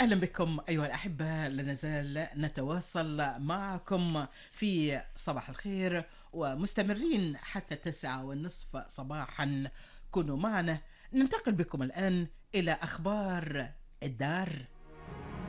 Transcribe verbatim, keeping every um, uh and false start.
أهلا بكم أيها الأحبة، لا نزال نتواصل معكم في صباح الخير ومستمرين حتى التاسعة والنصف صباحا. كونوا معنا. ننتقل بكم الآن إلى أخبار الدار.